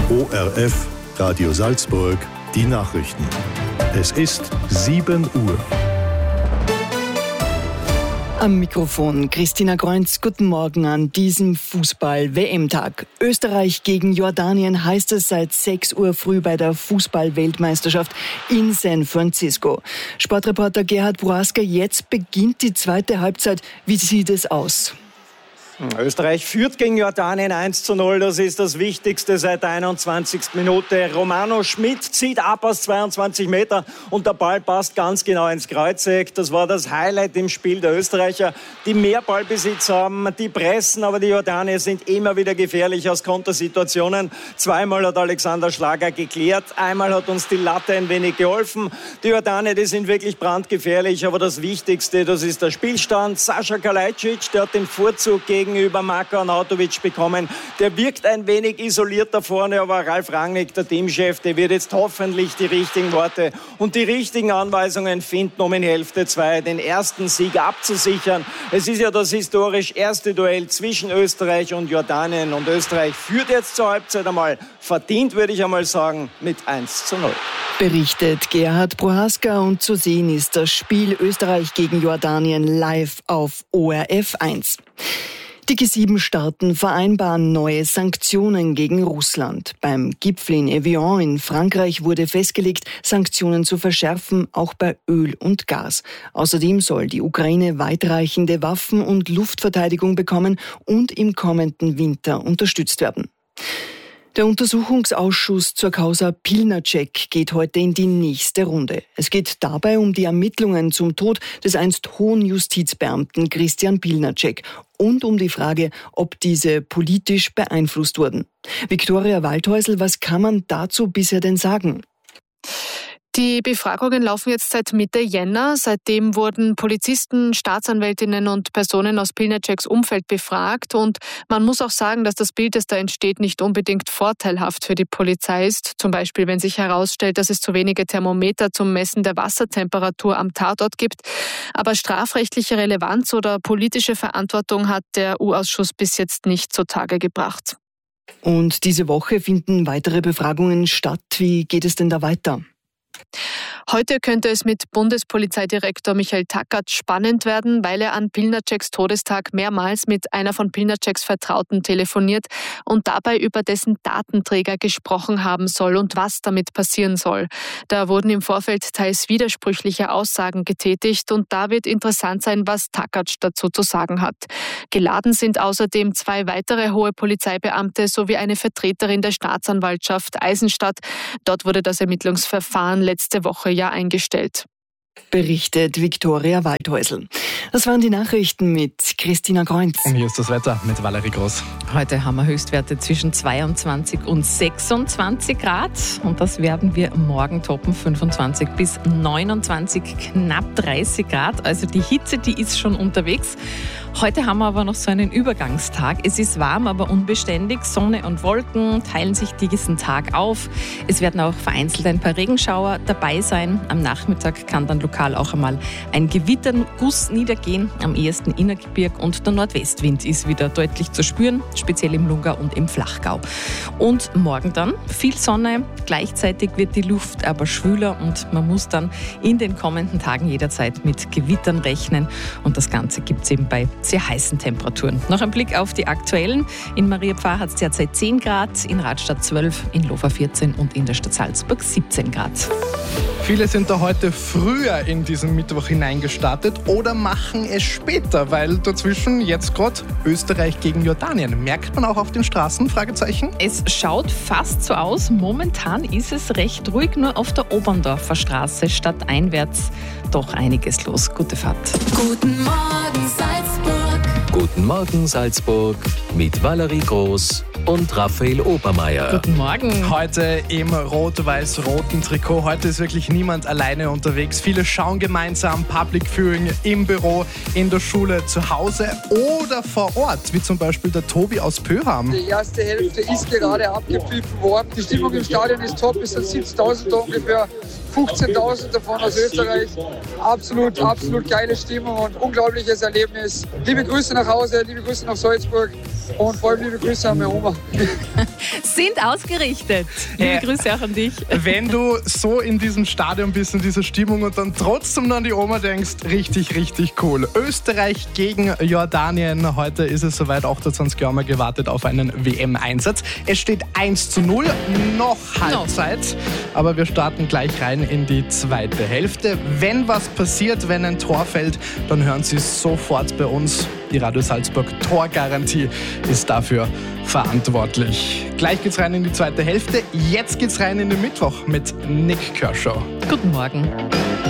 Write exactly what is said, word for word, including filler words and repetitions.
O R F, Radio Salzburg, die Nachrichten. Es ist sieben Uhr. Am Mikrofon Christina Kreunz. Guten Morgen an diesem Fußball-W M-Tag. Österreich gegen Jordanien heißt es seit sechs Uhr früh bei der Fußball-Weltmeisterschaft in San Francisco. Sportreporter Gerhard Prohaska, jetzt beginnt die zweite Halbzeit. Wie sieht es aus? Österreich führt gegen Jordanien eins zu null. Das ist das Wichtigste seit der einundzwanzigsten Minute. Romano Schmidt zieht ab aus zweiundzwanzig Meter und der Ball passt ganz genau ins Kreuzeck. Das war das Highlight im Spiel der Österreicher, die mehr Ballbesitz haben, die pressen, aber die Jordanier sind immer wieder gefährlich aus Kontersituationen. Zweimal hat Alexander Schlager geklärt, einmal hat uns die Latte ein wenig geholfen. Die Jordanier, die sind wirklich brandgefährlich, aber das Wichtigste, das ist der Spielstand. Sascha Kalajdzic, der hat den Vorzug gegen über Marko Arnautovic bekommen. Der wirkt ein wenig isoliert da vorne, aber Ralf Rangnick, der Teamchef, der wird jetzt hoffentlich die richtigen Worte und die richtigen Anweisungen finden, um in Hälfte zwei den ersten Sieg abzusichern. Es ist ja das historisch erste Duell zwischen Österreich und Jordanien und Österreich führt jetzt zur Halbzeit einmal verdient, würde ich einmal sagen, mit eins zu null. Berichtet Gerhard Prohaska und zu sehen ist das Spiel Österreich gegen Jordanien live auf O R F eins. Die G sieben Staaten vereinbaren neue Sanktionen gegen Russland. Beim Gipfel in Evian in Frankreich wurde festgelegt, Sanktionen zu verschärfen, auch bei Öl und Gas. Außerdem soll die Ukraine weitreichende Waffen- und Luftverteidigung bekommen und im kommenden Winter unterstützt werden. Der Untersuchungsausschuss zur Causa Pilnacek geht heute in die nächste Runde. Es geht dabei um die Ermittlungen zum Tod des einst hohen Justizbeamten Christian Pilnacek und um die Frage, ob diese politisch beeinflusst wurden. Viktoria Waldhäusl, was kann man dazu bisher denn sagen? Die Befragungen laufen jetzt seit Mitte Jänner. Seitdem wurden Polizisten, Staatsanwältinnen und Personen aus Pilnaceks Umfeld befragt. Und man muss auch sagen, dass das Bild, das da entsteht, nicht unbedingt vorteilhaft für die Polizei ist. Zum Beispiel, wenn sich herausstellt, dass es zu wenige Thermometer zum Messen der Wassertemperatur am Tatort gibt. Aber strafrechtliche Relevanz oder politische Verantwortung hat der U-Ausschuss bis jetzt nicht zutage gebracht. Und diese Woche finden weitere Befragungen statt. Wie geht es denn da weiter? Heute könnte es mit Bundespolizeidirektor Michael Tackert spannend werden, weil er an Pilnaceks Todestag mehrmals mit einer von Pilnaceks Vertrauten telefoniert und dabei über dessen Datenträger gesprochen haben soll und was damit passieren soll. Da wurden im Vorfeld teils widersprüchliche Aussagen getätigt und da wird interessant sein, was Tackert dazu zu sagen hat. Geladen sind außerdem zwei weitere hohe Polizeibeamte sowie eine Vertreterin der Staatsanwaltschaft Eisenstadt. Dort wurde das Ermittlungsverfahren letzte Woche ja eingestellt. Berichtet Viktoria Waldhäusl. Das waren die Nachrichten mit Christina Kreunz. Und hier ist das Wetter mit Valerie Groß. Heute haben wir Höchstwerte zwischen zweiundzwanzig und sechsundzwanzig Grad. Und das werden wir morgen toppen. fünfundzwanzig bis neunundzwanzig, knapp dreißig Grad. Also die Hitze, die ist schon unterwegs. Heute haben wir aber noch so einen Übergangstag. Es ist warm, aber unbeständig. Sonne und Wolken teilen sich diesen Tag auf. Es werden auch vereinzelt ein paar Regenschauer dabei sein. Am Nachmittag kann dann lokal auch einmal ein Gewitterguss niedergehen. Am ehesten Innergebirg und der Nordwestwind ist wieder deutlich zu spüren, speziell im Lungau und im Flachgau. Und morgen dann viel Sonne. Gleichzeitig wird die Luft aber schwüler und man muss dann in den kommenden Tagen jederzeit mit Gewittern rechnen. Und das Ganze gibt es eben bei sehr heißen Temperaturen. Noch ein Blick auf die aktuellen. In Mariapfarr hat es derzeit zehn Grad, in Radstadt zwölf, in Lofa vierzehn und in der Stadt Salzburg siebzehn Grad. Viele sind da heute früher in diesen Mittwoch hineingestartet oder machen es später, weil dazwischen jetzt gerade Österreich gegen Jordanien. Merkt man auch auf den Straßen? Fragezeichen. Es schaut fast so aus. Momentan ist es recht ruhig, nur auf der Oberndorfer Straße stadteinwärts doch einiges los. Gute Fahrt. Guten Morgen Salzburg. Guten Morgen Salzburg mit Valerie Groß und Raphael Obermeier. Guten Morgen. Heute im rot-weiß-roten Trikot. Heute ist wirklich niemand alleine unterwegs. Viele schauen gemeinsam Public Viewing im Büro, in der Schule, zu Hause oder vor Ort, wie zum Beispiel der Tobi aus Pöham. Die erste Hälfte ist gerade abgepfiffen worden. Die Stimmung im Stadion ist top. Es sind siebzehntausend ungefähr. fünfzehntausend davon aus Österreich. Absolut, absolut geile Stimmung und unglaubliches Erlebnis. Liebe Grüße nach Hause, liebe Grüße nach Salzburg. Und vor allem liebe Grüße an meine Oma. Sind ausgerichtet. Liebe Äh, Grüße auch an dich. Wenn du so in diesem Stadion bist, in dieser Stimmung und dann trotzdem an die Oma denkst, richtig, richtig cool. Österreich gegen Jordanien. Heute ist es soweit, achtundzwanzig Jahre mal gewartet auf einen W M-Einsatz. Es steht eins zu null, noch Halbzeit. Aber wir starten gleich rein in die zweite Hälfte. Wenn was passiert, wenn ein Tor fällt, dann hören Sie es sofort bei uns. Die Radio Salzburg Torgarantie ist dafür verantwortlich. Gleich geht's rein in die zweite Hälfte. Jetzt geht's rein in den Mittwoch mit Nick Kershaw. Guten Morgen.